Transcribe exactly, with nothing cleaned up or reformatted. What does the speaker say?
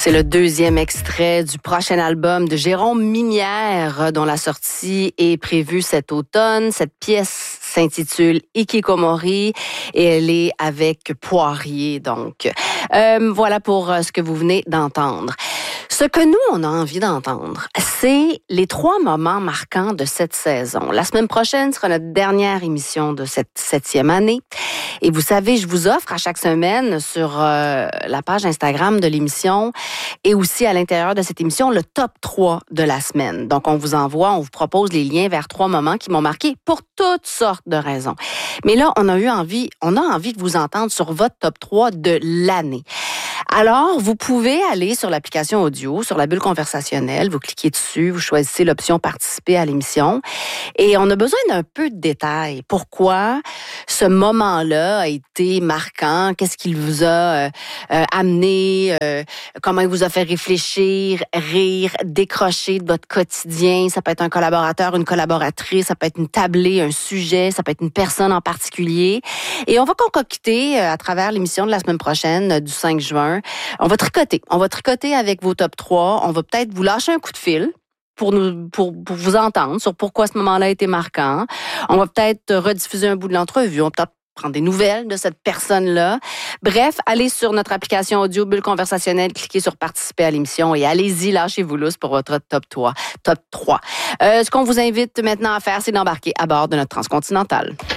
C'est le deuxième extrait du prochain album de Jérôme Minière, dont la sortie est prévue cet automne. Cette pièce s'intitule Ikikomori et elle est avec Poirier, donc. Euh, voilà pour ce que vous venez d'entendre. Ce que nous, on a envie d'entendre, c'est les trois moments marquants de cette saison. La semaine prochaine sera notre dernière émission de cette septième année. Et vous savez, je vous offre à chaque semaine sur euh, la page Instagram de l'émission et aussi à l'intérieur de cette émission le top trois de la semaine. Donc, on vous envoie, on vous propose les liens vers trois moments qui m'ont marqué pour toutes sortes de raisons. Mais là, on a eu envie, on a envie de vous entendre sur votre top trois de l'année. Alors, vous pouvez aller sur l'application audio, sur la bulle conversationnelle, vous cliquez dessus, vous choisissez l'option participer à l'émission et on a besoin d'un peu de détails. Pourquoi ce moment-là a été marquant? Qu'est-ce qu'il vous a euh, euh, amené? Euh, comment il vous a fait réfléchir, rire, décrocher de votre quotidien? Ça peut être un collaborateur, une collaboratrice, ça peut être une tablée, un sujet, ça peut être une personne en particulier. Et on va concocter euh, à travers l'émission de la semaine prochaine, euh, du cinq juin, on va tricoter. On va tricoter avec vos top trois. On va peut-être vous lâcher un coup de fil pour nous pour, pour vous entendre sur pourquoi ce moment-là a été marquant. On va peut-être rediffuser un bout de l'entrevue. On va peut-être prendre des nouvelles de cette personne-là. Bref, allez sur notre application audio Bulle conversationnelle, cliquez sur participer à l'émission et allez-y, lâchez-vous lousse pour votre top trois. Top trois. Euh, ce qu'on vous invite maintenant à faire, c'est d'embarquer à bord de notre transcontinentale.